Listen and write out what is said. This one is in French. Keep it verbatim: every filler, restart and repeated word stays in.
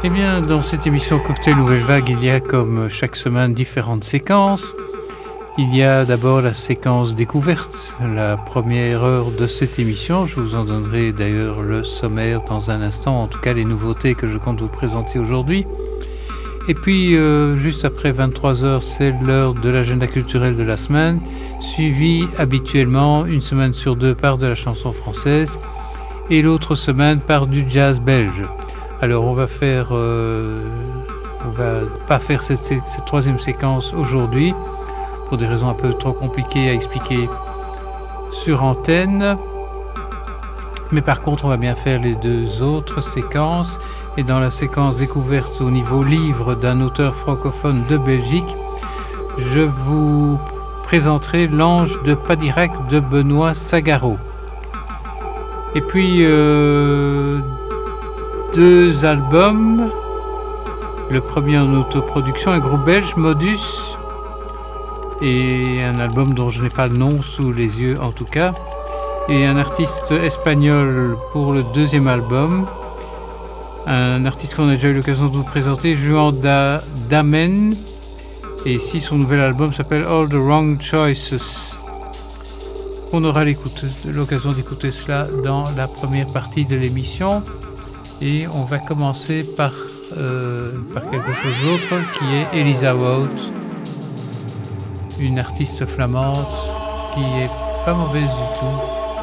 Eh bien, dans cette émission Cocktail Nouvelle Vague, il y a comme chaque semaine différentes séquences. Il y a d'abord la séquence découverte, la première heure de cette émission. Je vous en donnerai d'ailleurs le sommaire dans un instant, en tout cas les nouveautés que je compte vous présenter aujourd'hui. Et puis, euh, juste après vingt-trois heures, c'est l'heure de l'agenda culturel de la semaine, suivi habituellement une semaine sur deux par de la chanson française et l'autre semaine par du jazz belge. Alors on va faire, euh, on va pas faire cette, cette troisième séquence aujourd'hui pour des raisons un peu trop compliquées à expliquer sur antenne. Mais par contre, on va bien faire les deux autres séquences. Et dans la séquence découverte au niveau livre d'un auteur francophone de Belgique, je vous présenterai L'Ange de Padirac de Benoît Sagaro. Et puis euh, deux albums. Le premier en autoproduction, un groupe belge, Modus, et un album dont je n'ai pas le nom sous les yeux en tout cas, et un artiste espagnol pour le deuxième album, un artiste qu'on a déjà eu l'occasion de vous présenter, Juan da, Damen, et ici son nouvel album s'appelle All the Wrong Choices. On aura l'occasion d'écouter cela dans la première partie de l'émission, et on va commencer par, euh, par quelque chose d'autre qui est Elisa Wout, une artiste flamande qui est pas mauvaise du tout.